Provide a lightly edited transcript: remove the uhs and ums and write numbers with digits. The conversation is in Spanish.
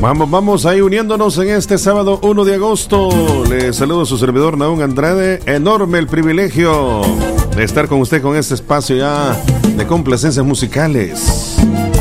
Vamos ahí uniéndonos en este sábado 1 de agosto. Le saludo a su servidor Nahum Andrade. Enorme el privilegio de estar con usted con este espacio ya de complacencias musicales.